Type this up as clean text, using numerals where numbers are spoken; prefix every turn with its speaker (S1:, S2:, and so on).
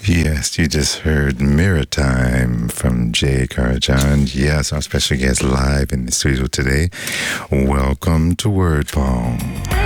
S1: Yes, you just heard Mirror Time from Jay Karajan. Yes, our special guest live in the studio today. Welcome to Word Pong.